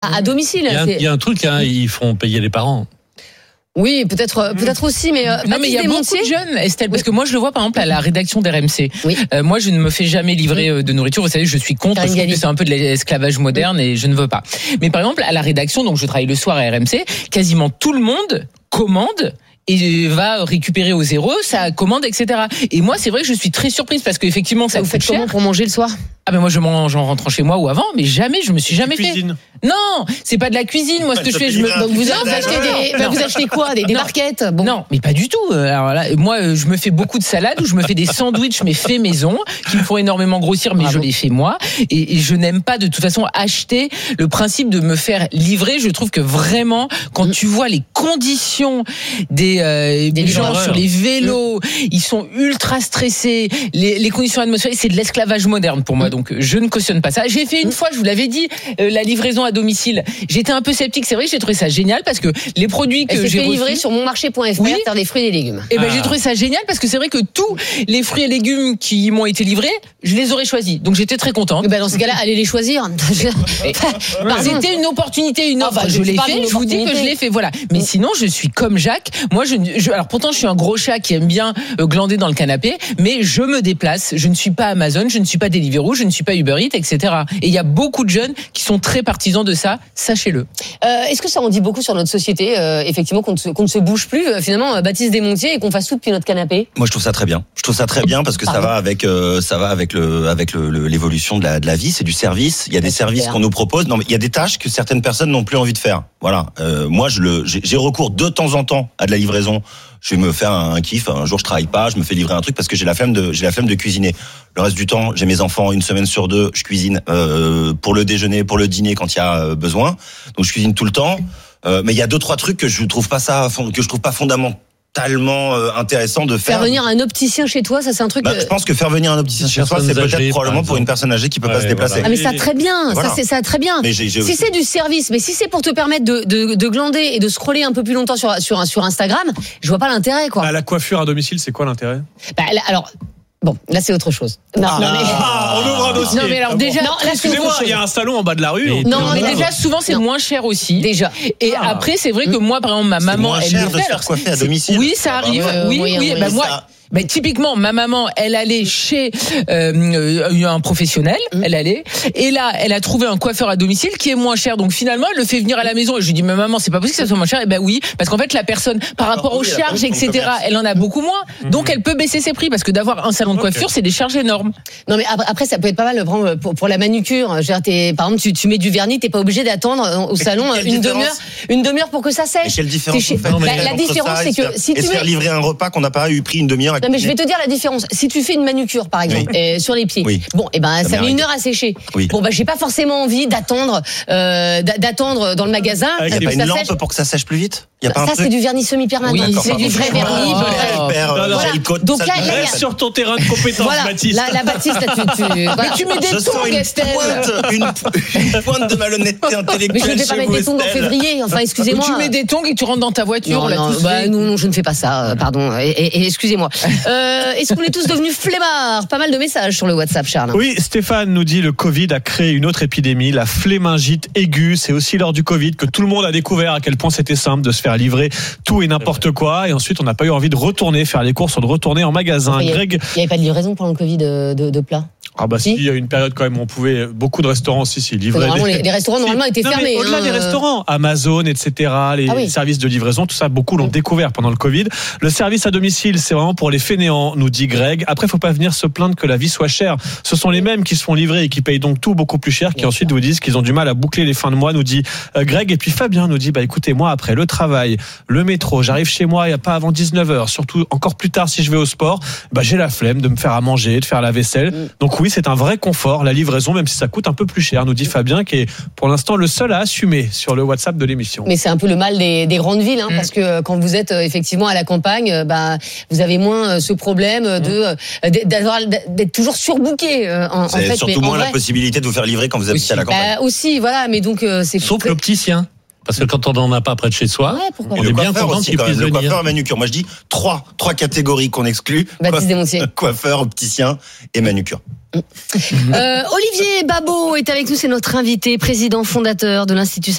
à domicile. Il y a un truc, ils font payer les parents. Oui, peut-être aussi, mais non, mais il y a beaucoup de jeunes, Estelle, parce que moi je le vois par exemple à la rédaction d'RMC. Oui. Moi je ne me fais jamais livrer de nourriture. Vous savez, je suis contre. Je trouve que c'est un peu de l'esclavage moderne et je ne veux pas. Mais par exemple à la rédaction, donc je travaille le soir à RMC, quasiment tout le monde commande et va récupérer au zéro sa commande, etc. Et moi, c'est vrai que je suis très surprise parce qu'effectivement, ça vous coûte faites cher. comment pour manger le soir? Ah ben moi je mange en rentrant chez moi ou avant, mais jamais je me suis jamais fait. Non, c'est pas de la cuisine. Moi ce que je fais, vous achetez quoi, des barquettes? Bon. Non, mais pas du tout. Alors là, moi je me fais beaucoup de salades ou je me fais des sandwichs mais faits maison qui me font énormément grossir, mais je les fais moi. Et je n'aime pas de toute façon acheter. Le principe de me faire livrer, je trouve que vraiment quand tu vois les conditions des gens sur les vélos, ils sont ultra stressés. Les conditions atmosphériques, c'est de l'esclavage moderne pour moi. Donc je ne cautionne pas ça. J'ai fait une fois, je vous l'avais dit, la livraison à domicile. J'étais un peu sceptique, c'est vrai que j'ai trouvé ça génial parce que les produits que j'ai livrés sur monmarché.fr, faire des fruits et des légumes. Et ben j'ai trouvé ça génial parce que c'est vrai que tous les fruits et légumes qui m'ont été livrés, je les aurais choisis. Donc j'étais très contente. Et ben dans ce cas-là, allez les choisir. C'était une opportunité, une offre. Je l'ai fait. Je vous dis que je l'ai fait. Voilà. Mais sinon, je suis comme Jacques. Moi, alors pourtant, je suis un gros chat qui aime bien glander dans le canapé, mais je me déplace. Je ne suis pas Amazon, je ne suis pas Deliveroo, je ne suis pas Uber Eats, etc. Et il y a beaucoup de jeunes qui sont très partisans de ça. Sachez-le. Est-ce que ça en dit beaucoup sur notre société, effectivement, qu'on ne se bouge plus, finalement, Baptiste Desmontiers, et qu'on fasse tout depuis notre canapé? Moi, je trouve ça très bien. Je trouve ça très bien parce que ça va avec l'évolution de la vie. C'est du service. Il y a des services qu'on nous propose. Non, mais il y a des tâches que certaines personnes n'ont plus envie de faire. Voilà. Moi, j'ai recours de temps en temps à de la livraison. Je vais me faire un kiff. Un jour, je travaille pas, je me fais livrer un truc parce que j'ai la flemme de cuisiner. Le reste du temps, j'ai mes enfants, une semaine sur deux, je cuisine pour le déjeuner, pour le dîner quand il y a besoin. Donc, je cuisine tout le temps. Mais il y a 2-3 trucs que je trouve pas fondamentalement intéressant de faire. Faire venir un opticien chez toi, ça c'est un truc. Je pense que faire venir un opticien chez toi, c'est peut-être probablement pour une personne âgée qui peut pas se déplacer. Ah mais ça très bien, voilà. ça très bien. Mais si c'est du service, mais si c'est pour te permettre de glander et de scroller un peu plus longtemps sur Instagram, je vois pas l'intérêt quoi. La coiffure à domicile, c'est quoi l'intérêt? Alors. Bon, là c'est autre chose. On ouvre un dossier. Non mais alors déjà, excusez-moi, il y a un salon en bas de la rue. Non, mais déjà souvent c'est moins cher aussi. Déjà. Et après c'est vrai que moi par exemple ma maman elle me fait fait faire coiffer à domicile. Oui, ça arrive. Oui. Ben moi. Mais typiquement, ma maman, elle allait chez un professionnel, et là, elle a trouvé un coiffeur à domicile qui est moins cher. Donc finalement, elle le fait venir à la maison. Et je lui dis, mais maman, c'est pas possible que ça soit moins cher. Et ben oui, parce qu'en fait, la personne, par rapport aux charges, etc., elle en a beaucoup moins. Donc elle peut baisser ses prix parce que d'avoir un salon de coiffure, c'est des charges énormes. Non mais après, ça peut être pas mal pour la manucure. Par exemple, tu mets du vernis, t'es pas obligé d'attendre au salon une demi-heure pour que ça sèche. Et quelle différence la différence, c'est que si tu faire livrer un repas qu'on n'a pas eu pris une demi-heure. Non mais je vais te dire la différence. Si tu fais une manucure par exemple sur les pieds, bon et ben ça met 1 heure à sécher. Bon j'ai pas forcément envie d'attendre dans le magasin. Il y a pas une lampe pour que ça sèche plus vite? Ça c'est du vernis semi-permanent. C'est du vrai vernis. Donc là reste sur ton terrain de compétence, Baptiste. La Baptiste, tu mets des tongs, Estelle. Une pointe de malhonnêteté intellectuelle. Mais je ne vais pas mettre des tongs en février. Enfin excusez-moi. Tu mets des tongs et tu rentres dans ta voiture. Non, je ne fais pas ça. Pardon. Et excusez-moi. Est-ce qu'on est tous devenus flemmards? Pas mal de messages sur le WhatsApp, Charles. Oui, Stéphane nous dit le Covid a créé une autre épidémie, la flémingite aiguë. C'est aussi lors du Covid que tout le monde a découvert à quel point c'était simple de se faire livrer tout et n'importe quoi. Et ensuite, on n'a pas eu envie de retourner faire les courses ou de retourner en magasin. Greg, il n'y avait pas de livraison pendant le Covid de plats? Ah bah si, il y a une période quand même où on pouvait, beaucoup de restaurants livraient. Les restaurants normalement étaient fermés. Au-delà des restaurants, Amazon, etc., les services de livraison, tout ça, beaucoup l'ont découvert pendant le Covid. Le service à domicile, c'est vraiment pour les fainéants, nous dit Greg. Après, faut pas venir se plaindre que la vie soit chère. Ce sont les mêmes qui se font livrer et qui payent donc tout beaucoup plus cher, qui ensuite vous disent qu'ils ont du mal à boucler les fins de mois, nous dit Greg. Et puis Fabien nous dit, écoutez, moi, après le travail, le métro, j'arrive chez moi, il n'y a pas avant 19h, surtout encore plus tard si je vais au sport, j'ai la flemme de me faire à manger, de faire la vaisselle. Donc oui, c'est un vrai confort, la livraison, même si ça coûte un peu plus cher, nous dit Fabien, qui est pour l'instant le seul à assumer sur le WhatsApp de l'émission. Mais c'est un peu le mal des grandes villes, parce que quand vous êtes effectivement à la campagne, vous avez moins ce problème d'être toujours surbooké. C'est fait, surtout moins la possibilité de vous faire livrer quand vous habitez à la campagne. Aussi, voilà, mais donc c'est sauf l'opticien. Parce que quand on n'en a pas près de chez soi, on est bien content qu'il puisse venir. Le coiffeur et manucure. Moi, je dis trois catégories qu'on exclut. Baptiste Desmontiers. Coiffeur, opticien et manucure. Olivier Babot est avec nous, c'est notre invité, président fondateur de l'Institut